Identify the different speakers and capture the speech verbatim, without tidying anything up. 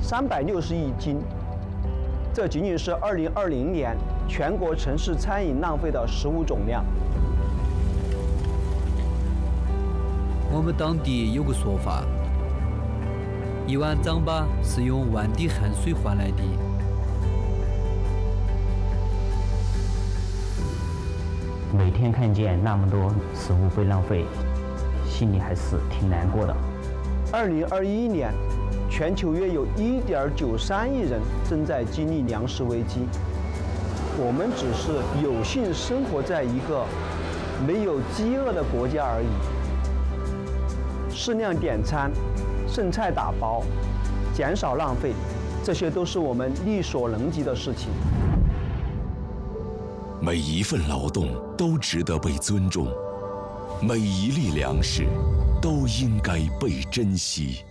Speaker 1: 三百六十亿斤。这仅仅是二零二零年全国城市餐饮浪费的食物总量。
Speaker 2: 我们当地有个说法，一碗糌粑是用万滴汗水换来的。
Speaker 3: 每天看见那么多食物被浪费，心里还是挺难过的。
Speaker 1: 二零二一年，全球约有一点九三亿人正在经历粮食危机。我们只是有幸生活在一个没有饥饿的国家而已。适量点餐，剩菜打包，减少浪费，这些都是我们力所能及的事情。
Speaker 4: 每一份劳动都值得被尊重，每一粒粮食都应该被珍惜。